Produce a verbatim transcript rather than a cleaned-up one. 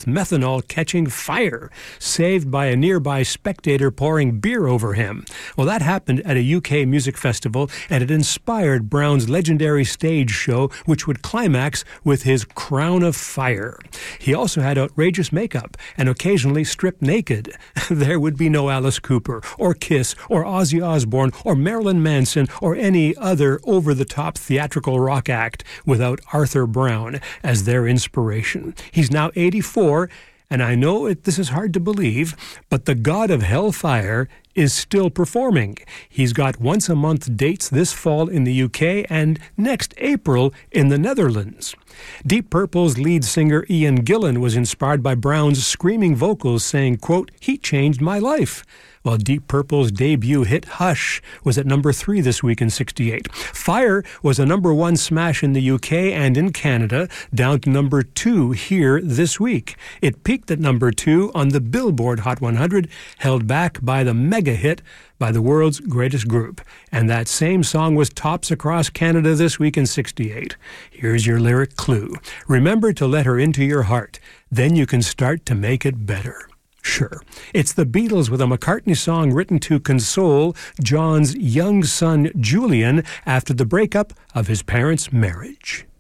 methanol catching fire, saved by a nearby spectator pouring beer over him. Well, that happened at a U K music festival, and it inspired Brown's legendary stage show, which would climax with his Crown of Fire. He also had outrageous makeup and occasionally stripped naked. There would be no Alice Cooper, or Kiss, or Ozzy Osbourne, or Marilyn Manson, or any other over-the-top theatrical rock act without Arthur Brown as their inspiration. He's now eighty-four, and I know it, this is hard to believe, but the God of Hellfire is still performing. He's got once-a-month dates this fall in the U K and next April in the Netherlands. Deep Purple's lead singer Ian Gillan was inspired by Brown's screaming vocals, saying, quote, "He changed my life." While Deep Purple's debut hit Hush was at number three this week in sixty-eight. Fire was a number one smash in the U K and in Canada, down to number two here this week. It peaked at number two on the Billboard Hot one hundred, held back by the mega hit by the world's greatest group. And that same song was tops across Canada this week in sixty-eight. Here's your lyric clue. Remember to let her into your heart. Then you can start to make it better. Sure, it's the Beatles with a McCartney song written to console John's young son Julian after the breakup of his parents' marriage.